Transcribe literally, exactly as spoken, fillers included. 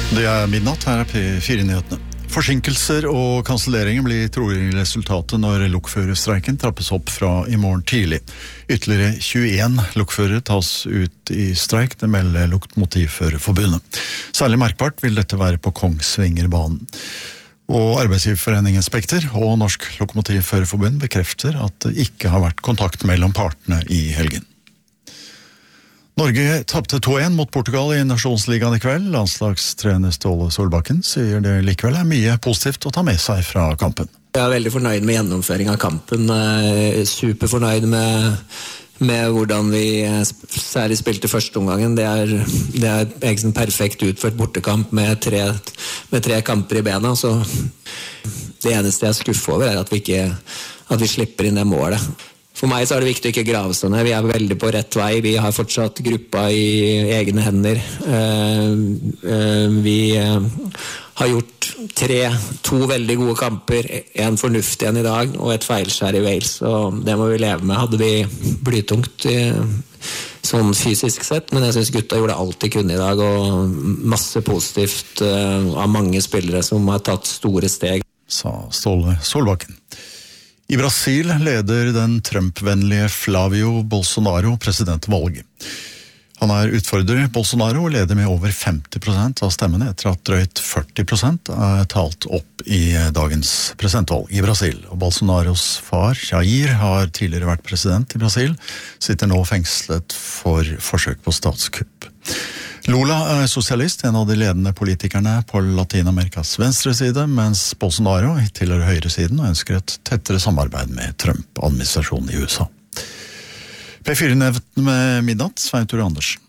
Det er midnatt, her er P fire-nyhetene. Forsinkelser og kanselleringer blir trolig resultatet når lokførerstreiken trappes opp fra i morgen tidlig. Ytterligere tjueen lokførere tas ut i streik, det melder Lokomotivførerforbundet. Særlig merkbart vil dette være på Kongsvingerbanen. Og Arbeidsgiverforeningen Spekter og Norsk Lokomotivførerforbund bekrefter at det ikke har vært kontakt mellom partene i helgen. Norge tappte to en mot Portugal i Nasjonsligaen i kveld. Landslagstrener Ståle Solbakken sier det likevel er mye positivt å ta med seg fra kampen. Jeg er veldig fornøyd med gjennomføring av kampen. Superfornøyd med, med hvordan vi særlig spilte første omgangen. Det er, det er egentlig en perfekt utført bortekamp med tre, med tre kamper i bena. Så det eneste jeg skuffer over er at vi, ikke, at vi slipper inn det målet. For meg så er det viktig å ikke grave seg ned. Vi er veldig på rett vei. Vi har fortsatt gruppa i egne hender. Vi har gjort tre, to veldig gode kamper, en fornuftig en i dag og et feilskjær i Wales. Og det må vi leve med. Hadde vi blytungt sånn fysisk sett, men jeg synes gutta gjorde alt de kunne i dag, og masse positivt av mange spillere som har tatt store steg. Sa Ståle Solbakken. I Brasil leder den Trump-vennlige Flavio Bolsonaro presidentvalget. Han er utfordrer Bolsonaro og leder med over femti prosent av stemmene etter at drøyt førti prosent er talt opp i dagens presidentvalg i Brasil. Og Bolsonaros far, Jair, har tidligere vært president i Brasil, sitter nå fengslet for forsøk på statskupp. Lula er sosialist, en av de ledende politikerne på Latin-Amerikas venstre side, mens Bolsonaro tilhører høyresiden og ønsker et tettere samarbeid med Trump-administrasjonen i U S A. P fire-nyhetene med midnatt, Svein Tore Andersen.